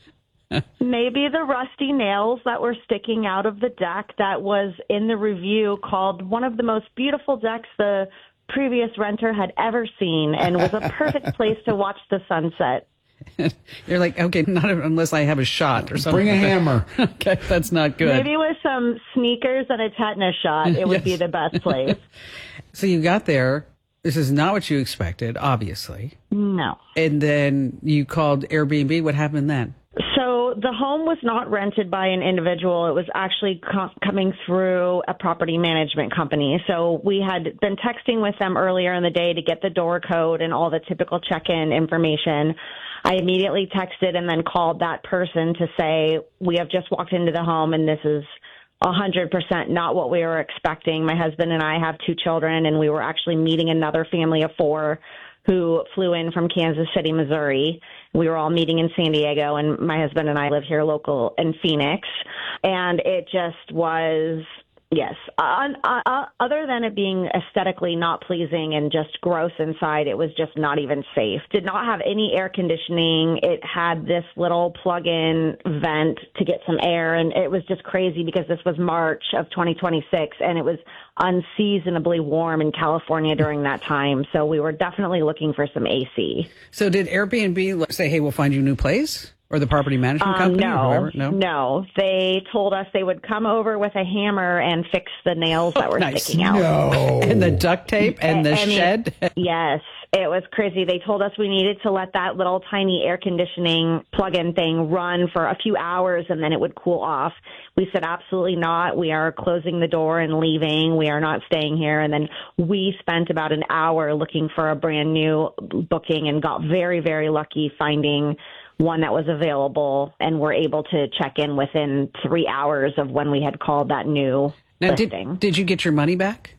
Maybe the rusty nails that were sticking out of the deck that was in the review called one of the most beautiful decks the previous renter had ever seen and was a perfect place to watch the sunset. You're like, okay, not unless I have a shot or something. Bring a hammer. Okay, that's not good. Maybe with some sneakers and a tetanus shot, it would yes. be the best place. So you got there. This is not what you expected, obviously. No. And then you called Airbnb. What happened then? So the home was not rented by an individual. It was actually co- coming through a property management company. So we had been texting with them earlier in the day to get the door code and all the typical check-in information. I immediately texted and then called that person to say, we have just walked into the home and this is one hundred percent not what we were expecting. My husband and I have two children, and we were actually meeting another family of four who flew in from Kansas City, Missouri. We were all meeting in San Diego, and my husband and I live here local in Phoenix. And it just was, yes, uh, uh, other than it being aesthetically not pleasing and just gross inside, it was just not even safe. Did not have any air conditioning. It had this little plug-in vent to get some air, and it was just crazy because this was March of twenty twenty-six, and it was unseasonably warm in California during that time. So we were definitely looking for some A C. So did Airbnb say, hey, we'll find you a new place? Or the property management Um, company? no, or whoever? No, no. They told us they would come over with a hammer and fix the nails that were nice. sticking out. No. And the duct tape and the I mean, shed? Yes. It was crazy. They told us we needed to let that little tiny air conditioning plug-in thing run for a few hours and then it would cool off. We said, absolutely not. We are closing the door and leaving. We are not staying here. And then we spent about an hour looking for a brand new booking and got very, very lucky finding one that was available, and were able to check in within three hours of when we had called that new now, listing. Did, did you get your money back?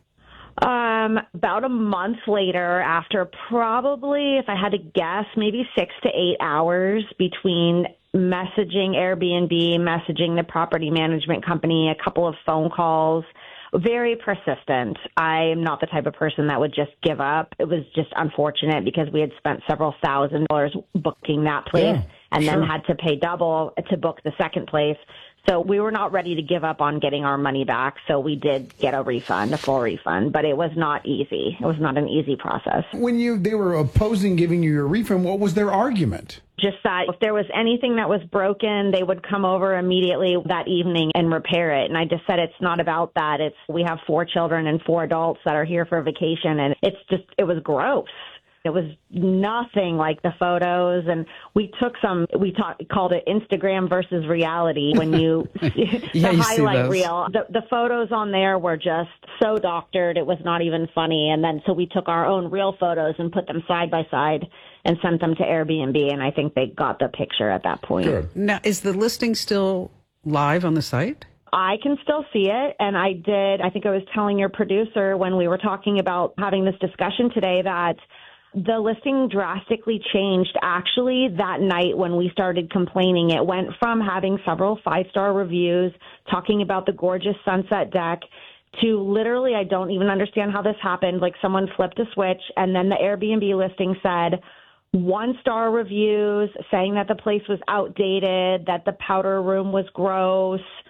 Um, about a month later, after probably, if I had to guess, maybe six to eight hours between messaging Airbnb, messaging the property management company, a couple of phone calls, very persistent. I'm not the type of person that would just give up. It was just unfortunate because we had spent several thousand dollars booking that place Yeah, and sure. then had to pay double to book the second place. So we were not ready to give up on getting our money back. So we did get a refund, a full refund, but it was not easy. It was not an easy process. When you they were opposing giving you your refund, what was their argument? Just that if there was anything that was broken, they would come over immediately that evening and repair it. And I just said, it's not about that. It's, we have four children and four adults that are here for vacation. And it's just, it was gross. It was nothing like the photos. And we took some, we talk, called it Instagram versus reality. When you, Yeah, the you see highlight those. reel, the, the photos on there were just so doctored. It was not even funny. And then, so we took our own real photos and put them side by side and sent them to Airbnb. And I think they got the picture at that point. Good. Now, is the listing still live on the site? I can still see it. And I did, I think I was telling your producer when we were talking about having this discussion today that the listing drastically changed actually that night when we started complaining. It went from having several five-star reviews talking about the gorgeous sunset deck to literally, I don't even understand how this happened. Like someone flipped a switch and then the Airbnb listing said one-star reviews saying that the place was outdated, that the powder room was gross.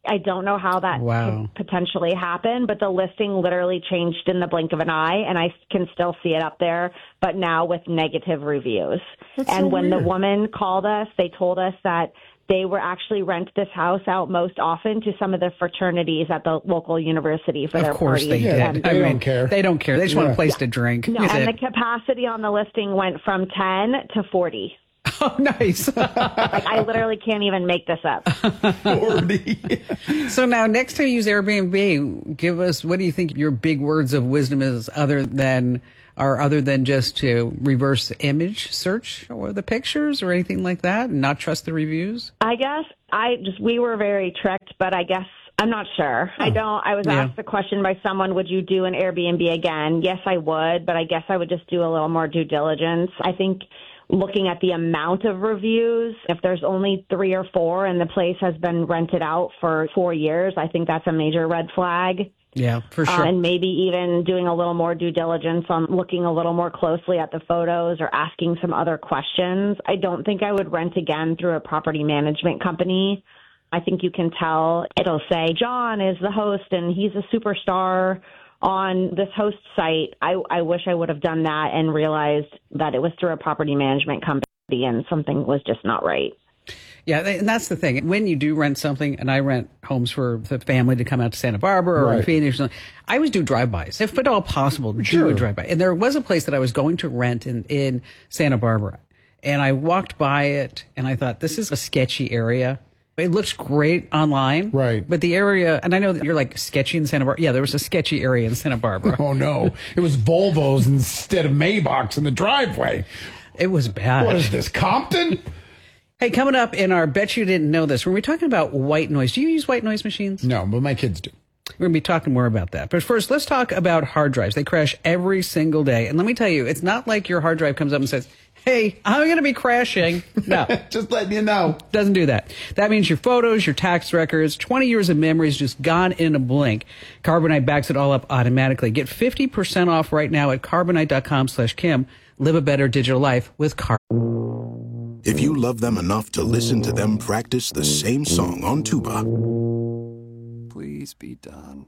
I don't know how that Wow. could potentially happen, but the listing literally changed in the blink of an eye, and I can still see it up there, but now with negative reviews. That's and so when weird. the woman called us, they told us that they were actually rent this house out most often to some of the fraternities at the local university for their Of course parties. they did. And- I They mean, don't care. They don't care. They just want a Yeah. place to drink. no, That's and it. the capacity on the listing went from ten to forty. Oh, nice. Like, I literally can't even make this up. So now, next time you use Airbnb, give us, what do you think your big words of wisdom is other than, are other than just to reverse image search or the pictures or anything like that and not trust the reviews? I guess I just, we were very tricked, but I guess I'm not sure. I don't, I was Yeah. asked the question by someone, would you do an Airbnb again? Yes, I would, but I guess I would just do a little more due diligence. I think looking at the amount of reviews, if there's only three or four and the place has been rented out for four years, I think that's a major red flag. Yeah, for Uh, sure. and maybe even doing a little more due diligence on looking a little more closely at the photos or asking some other questions. I don't think I would rent again through a property management company. I think you can tell it'll say John is the host and he's a superstar on this host site. I, I wish I would have done that and realized that it was through a property management company and something was just not right. Yeah, and that's the thing. When you do rent something, and I rent homes for the family to come out to Santa Barbara or in Right. Phoenix, or something, I always do drive-bys. If at all possible, do Sure. a drive-by. And there was a place that I was going to rent in, in Santa Barbara. And I walked by it, and I thought, this is a sketchy area. It looks great online. Right. But the area, and I know that you're like sketchy in Santa Barbara. Yeah, there was a sketchy area in Santa Barbara. Oh, no. It was Volvos instead of Maybachs in the driveway. It was bad. What is this, Compton? Hey, coming up in our Bet You Didn't Know This, when we're talking about white noise, do you use white noise machines? No, but my kids do. We're going to be talking more about that. But first, let's talk about hard drives. They crash every single day. And let me tell you, it's not like your hard drive comes up and says, hey, I'm going to be crashing. No. Just letting you know. Doesn't do that. That means your photos, your tax records, twenty years of memories just gone in a blink. Carbonite backs it all up automatically. Get fifty percent off right now at carbonite.com slash Kim. Live a better digital life with Carbonite. If you love them enough to listen to them practice the same song on tuba, please be done.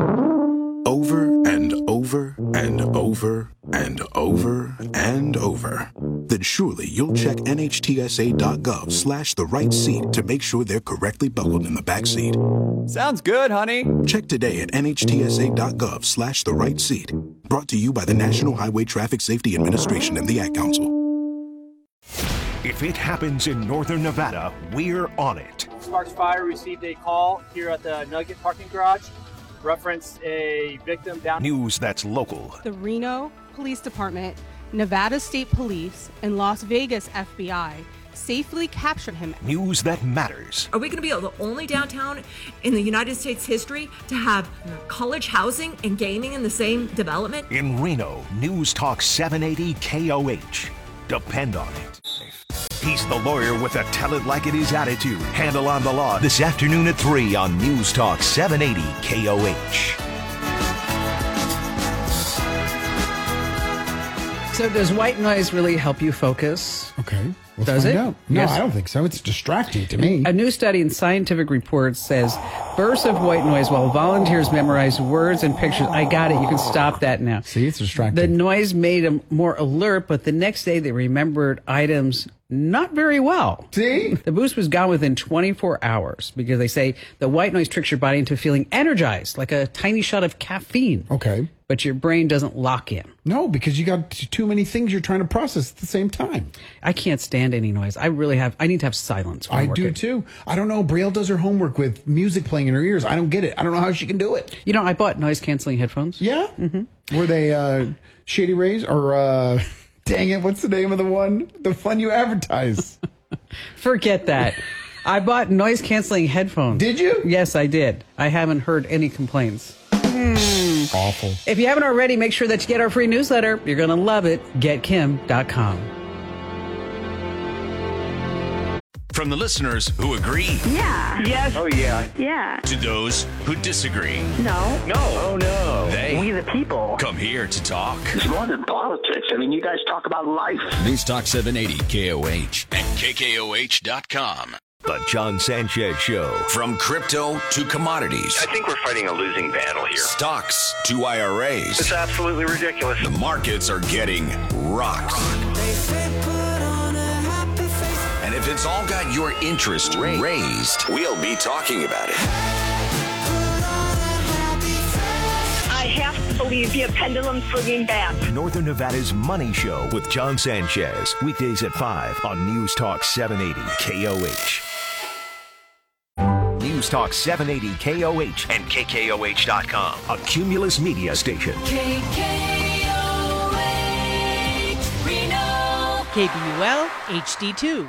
Over and over and over and over and over, then surely you'll check nhtsa.gov slash the right seat to make sure they're correctly buckled in the back seat. Sounds good, honey. Check today at nhtsa.gov slash the right seat. Brought to you by the National Highway Traffic Safety Administration and the Ad Council. If it happens in Northern Nevada, we're on it. Sparks Fire received a call here at the Nugget parking garage. Reference a victim down. News that's local. The Reno Police Department, Nevada State Police, and Las Vegas F B I safely captured him. News that matters. Are we going to be the only downtown in the United States history to have college housing and gaming in the same development? In Reno, News Talk seven eighty K O H. Depend on it. He's the lawyer with a tell-it-like-it-is attitude. Handle on the Law this afternoon at three on News Talk seven eighty K O H. So does white noise really help you focus? Okay. We'll Does find it? out. No, Yes. I don't think so. It's distracting to me. A new study in Scientific Reports says bursts of white noise while volunteers memorize words and pictures. I got it. You can stop that now. See, it's distracting. The noise made them more alert, but the next day they remembered items not very well. See? The boost was gone within twenty-four hours because they say the white noise tricks your body into feeling energized, like a tiny shot of caffeine. Okay. But your brain doesn't lock in. No, because you got t- too many things you're trying to process at the same time. I can't stand any noise. I really have, I need to have silence when I I'm do working. too. I don't know. Brielle does her homework with music playing in her ears. I don't get it. I don't know how she can do it. You know, I bought noise canceling headphones. Yeah? Mm-hmm. Were they uh, Shady Rays or, uh, dang it, what's the name of the one? The one you advertise. Forget that. I bought noise canceling headphones. Did you? Yes, I did. I haven't heard any complaints. Mm. Awful. If you haven't already, make sure that you get our free newsletter. You're going to love it. get kim dot com. From the listeners who agree Yeah. Yes. Oh, yeah. Yeah. to those who disagree, No. No. Oh, no. they We the people. come here to talk. It's more than politics. I mean, you guys talk about life. News Talk seven eighty K O H. And K K O H dot com. The John Sanchez Show. From crypto to commodities. I think we're fighting a losing battle here. Stocks to I R As. It's absolutely ridiculous. The markets are getting rocked. And if it's all got your interest raised, we'll be talking about it. I have to believe the pendulum swinging back. Northern Nevada's Money Show with John Sanchez. Weekdays at five on News Talk seven eighty K O H. News Talk seven eighty K O H and K K O H dot com. A Cumulus media station. K K O H, Reno. K B U L H D two.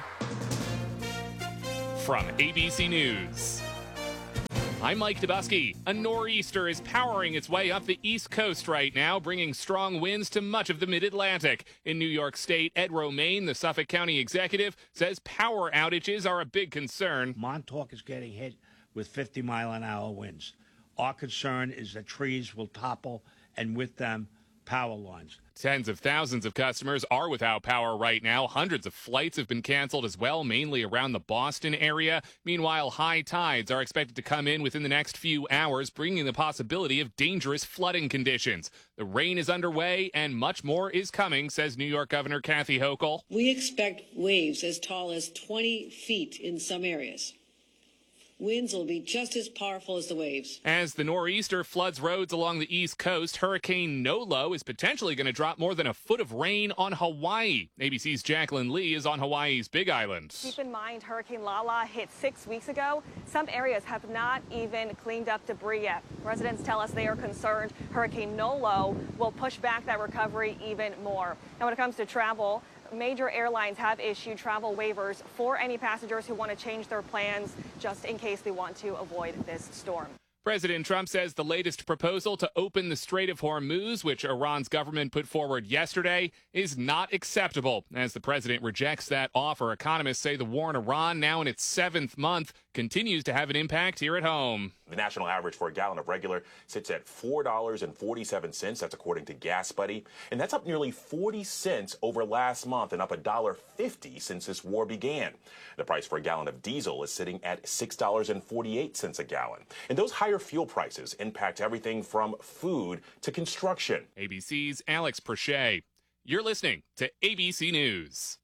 From A B C News, I'm Mike Dubusky. A nor'easter is powering its way up the East Coast right now, bringing strong winds to much of the mid-Atlantic. In New York State, Ed Romaine, the Suffolk County executive, says power outages are a big concern. Montauk is getting hit with fifty mile an hour winds. Our concern is that trees will topple, and with them, power lines. Tens of thousands of customers are without power right now. Hundreds of flights have been canceled as well, mainly around the Boston area. Meanwhile, high tides are expected to come in within the next few hours, bringing the possibility of dangerous flooding conditions. The rain is underway and much more is coming, says New York Governor Kathy Hochul. We expect waves as tall as twenty feet in some areas. Winds will be just as powerful as the waves. As the nor'easter floods roads along the East Coast, Hurricane Nolo is potentially going to drop more than a foot of rain on Hawaii. A B C's Jacqueline Lee is on Hawaii's Big Island. Keep in mind, Hurricane Lala hit six weeks ago. Some areas have not even cleaned up debris yet. Residents tell us they are concerned Hurricane Nolo will push back that recovery even more. Now, when it comes to travel, major airlines have issued travel waivers for any passengers who want to change their plans just in case they want to avoid this storm. President Trump says the latest proposal to open the Strait of Hormuz, which Iran's government put forward yesterday, is not acceptable. As the president rejects that offer, economists say the war in Iran, now in its seventh month, continues to have an impact here at home. The national average for a gallon of regular sits at four dollars and forty-seven cents. That's according to Gas Buddy. And that's up nearly forty cents over last month and up one dollar fifty since this war began. The price for a gallon of diesel is sitting at six dollars and forty-eight cents a gallon. And those higher fuel prices impact everything from food to construction. A B C's Alex Perche. You're listening to A B C News.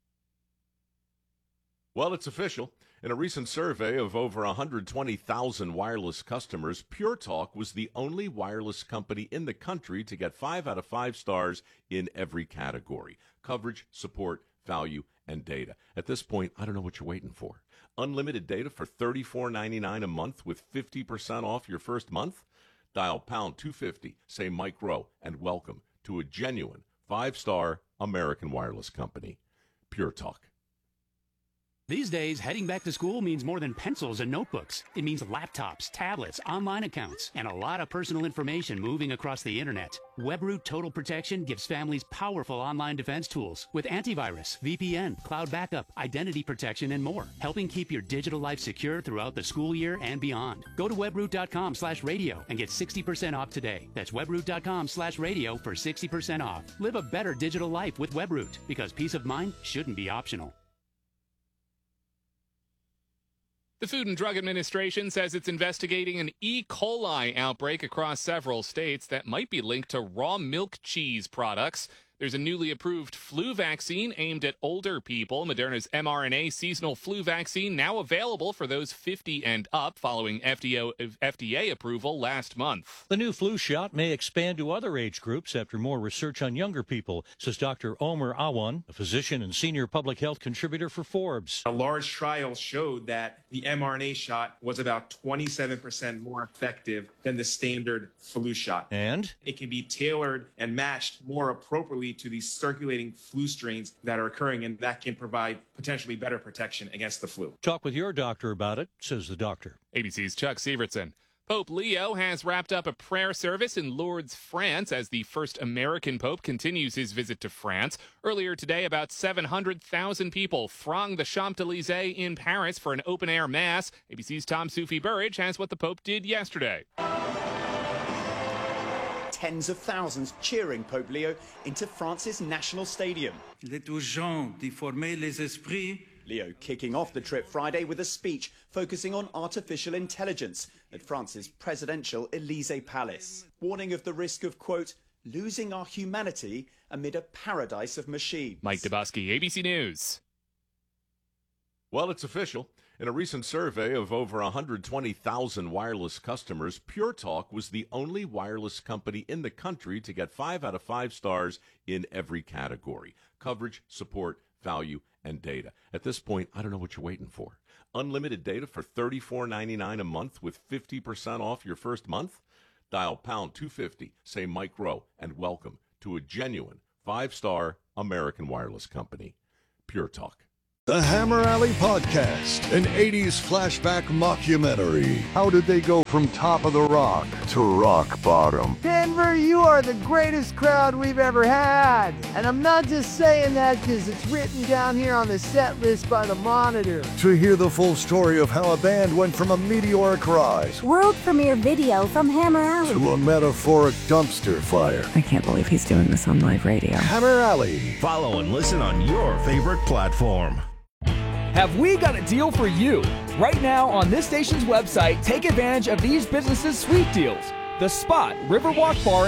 Well, it's official. In a recent survey of over one hundred twenty thousand wireless customers, Pure Talk was the only wireless company in the country to get five out of five stars in every category: coverage, support, value, and data. At this point, I don't know what you're waiting for. Unlimited data for thirty-four ninety-nine a month with fifty percent off your first month? Dial pound two fifty, say Mike Rowe, and welcome to a genuine five-star American wireless company. Pure Talk. These days, heading back to school means more than pencils and notebooks. It means laptops, tablets, online accounts, and a lot of personal information moving across the internet. WebRoot Total Protection gives families powerful online defense tools with antivirus, V P N, cloud backup, identity protection, and more, helping keep your digital life secure throughout the school year and beyond. Go to webroot.com slash radio and get sixty percent off today. That's webroot.com slash radio for sixty percent off. Live a better digital life with WebRoot, because peace of mind shouldn't be optional. The Food and Drug Administration says it's investigating an E. coli outbreak across several states that might be linked to raw milk cheese products. There's a newly approved flu vaccine aimed at older people. Moderna's mRNA seasonal flu vaccine now available for those fifty and up following F D A approval last month. The new flu shot may expand to other age groups after more research on younger people, says Doctor Omer Awan, a physician and senior public health contributor for Forbes. A large trial showed that the mRNA shot was about twenty-seven percent more effective than the standard flu shot. And? It can be tailored and matched more appropriately to these circulating flu strains that are occurring, and that can provide potentially better protection against the flu. Talk with your doctor about it, says the doctor. A B C's Chuck Sievertson. Pope Leo has wrapped up a prayer service in Lourdes, France, as the first American pope continues his visit to France. Earlier today, about seven hundred thousand people thronged the Champs-Élysées in Paris for an open-air mass. A B C's Tom Sufi Burridge has what the Pope did yesterday. Tens of thousands cheering Pope Leo into France's national stadium. Il est urgent d'y former les esprits Leo kicking off the trip Friday with a speech focusing on artificial intelligence at France's presidential Élysée Palace, warning of the risk of, quote, losing our humanity amid a paradise of machines. Mike Dubosky, A B C News. Well, it's official. In a recent survey of over one hundred twenty thousand wireless customers, Pure Talk was the only wireless company in the country to get five out of five stars in every category: coverage, support, value, and data. At this point, I don't know what you're waiting for. Unlimited data for thirty-four ninety-nine a month with fifty percent off your first month? Dial pound two fifty, say Mike Rowe, and welcome to a genuine five-star American wireless company. Pure Talk. The Hammer Alley Podcast, an eighties flashback mockumentary. How did they go from top of the rock to rock bottom? Denver, you are the greatest crowd we've ever had. And I'm not just saying that because it's written down here on the set list by the Monitor. To hear the full story of how a band went from a meteoric rise, world premiere video from Hammer Alley, to a metaphoric dumpster fire. I can't believe he's doing this on live radio. Hammer Alley. Follow and listen on your favorite platform. Have we got a deal for you? Right now on this station's website, take advantage of these businesses' sweet deals. The Spot Riverwalk Bar